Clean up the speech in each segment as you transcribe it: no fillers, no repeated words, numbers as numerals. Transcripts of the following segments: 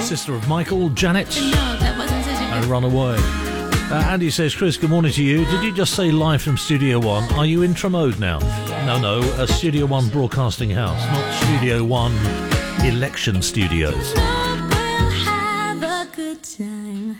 sister of Michael, Janet, No, that wasn't such a and Run Away. Andy says, Chris, good morning to you. Did you just say live from Studio One? Are you intro mode now? No, Studio One Broadcasting House, not Studio One Election Studios. We'll have a good time.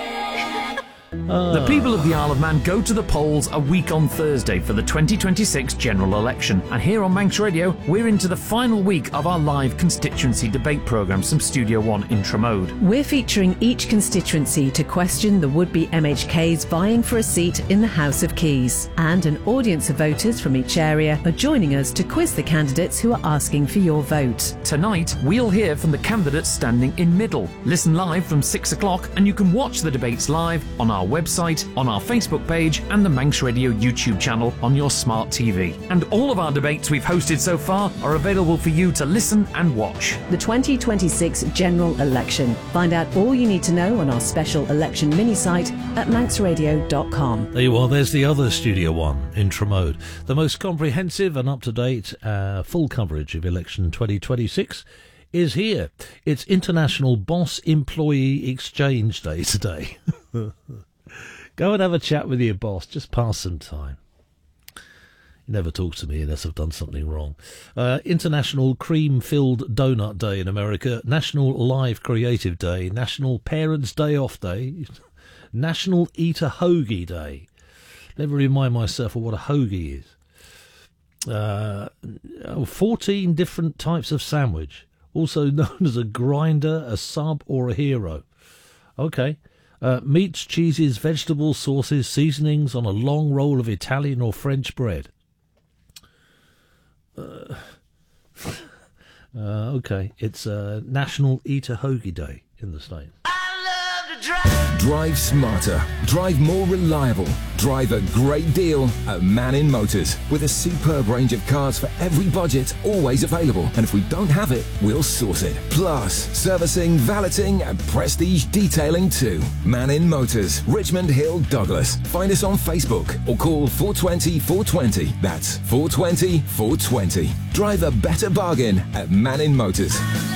The people of the Isle of Man go to the polls a week on Thursday for the 2026 general election. And here on Manx Radio, we're into the final week of our live constituency debate programme, some Studio One intro mode. We're featuring each constituency to question the would-be MHKs vying for a seat in the House of Keys. And an audience of voters from each area are joining us to quiz the candidates who are asking for your vote. Tonight, we'll hear from the candidates standing in middle. Listen live from 6 o'clock and you can watch the debates live on our website, on our Facebook page and the Manx Radio YouTube channel on your smart TV. And all of our debates we've hosted so far are available for you to listen and watch. The 2026 general election. Find out all you need to know on our special election mini-site at manxradio.com. There you are, there's the other Studio One intro mode. The most comprehensive and up-to-date full coverage of election 2026 is here. It's International Boss Employee Exchange Day today. Go and have a chat with your boss. Just pass some time. You never talk to me unless I've done something wrong. International Cream-Filled Donut Day in America. National Live Creative Day. National Parents' Day Off Day. National Eat a Hoagie Day. Never remind myself of what a hoagie is. 14 different types of sandwich. Also known as a grinder, a sub, or a hero. Okay. Meats, cheeses, vegetables, sauces, seasonings on a long roll of Italian or French bread. Okay, it's National Eat a Hoagie Day in the States. Drive smarter, drive more reliable, drive a great deal at Mannin Motors. With a superb range of cars for every budget, always available. And if we don't have it, we'll sort it. Plus, servicing, valeting and prestige detailing too. Mannin Motors, Richmond Hill, Douglas. Find us on Facebook or call 420 420. That's 420 420. Drive a better bargain at Mannin Motors.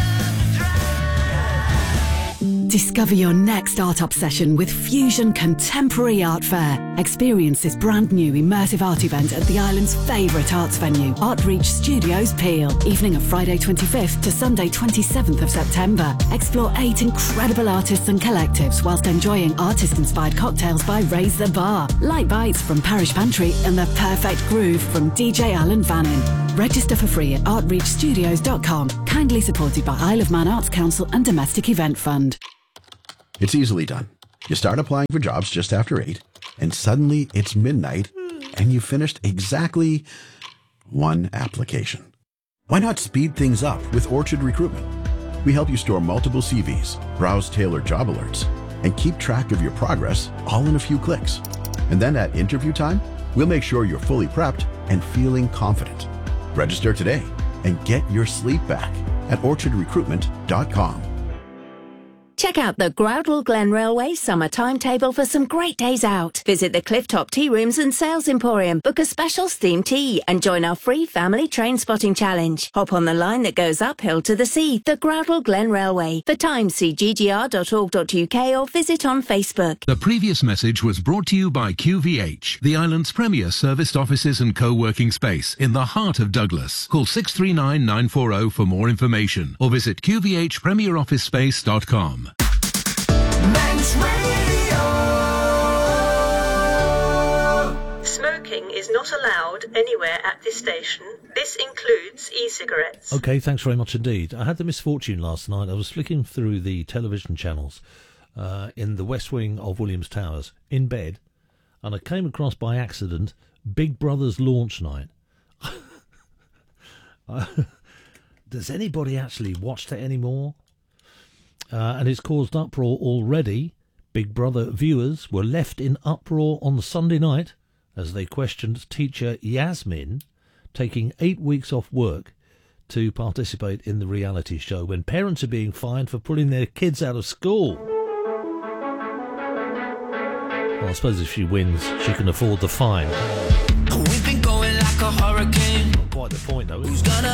Discover your next art obsession with Fusion Contemporary Art Fair. Experience this brand new immersive art event at the island's favourite arts venue, Artreach Studios Peel. Evening of Friday 25th to Sunday 27th of September. Explore 8 incredible artists and collectives whilst enjoying artist-inspired cocktails by Raise the Bar, light bites from Parish Pantry and the perfect groove from DJ Alan Vannin. Register for free at artreachstudios.com. Kindly supported by Isle of Man Arts Council and Domestic Event Fund. It's easily done. You start applying for jobs just after 8, and suddenly it's midnight, and you finished exactly one application. Why not speed things up with Orchard Recruitment? We help you store multiple CVs, browse tailored job alerts, and keep track of your progress all in a few clicks. And then at interview time, we'll make sure you're fully prepped and feeling confident. Register today and get your sleep back at orchardrecruitment.com. Check out the Groudle Glen Railway summer timetable for some great days out. Visit the Clifftop Tea Rooms and Sales Emporium, book a special steamed tea and join our free family train spotting challenge. Hop on the line that goes uphill to the sea, the Groudle Glen Railway. For times, see ggr.org.uk or visit on Facebook. The previous message was brought to you by QVH, the island's premier serviced offices and co-working space in the heart of Douglas. Call 639 940 for more information or visit qvhpremierofficespace.com. Manx Radio. Smoking is not allowed anywhere at this station. This includes e-cigarettes. Okay, thanks very much indeed. I had the misfortune last night. I was flicking through the television channels in the west wing of Williams Towers in bed, and I came across by accident Big Brother's launch night. Does anybody actually watch that anymore? And it's caused uproar already. Big Brother viewers were left in uproar on Sunday night as they questioned teacher Yasmin taking 8 weeks off work to participate in the reality show when parents are being fined for pulling their kids out of school. Well, I suppose if she wins, she can afford the fine. We've been going like a hurricane. Not quite the point, though. Who's gonna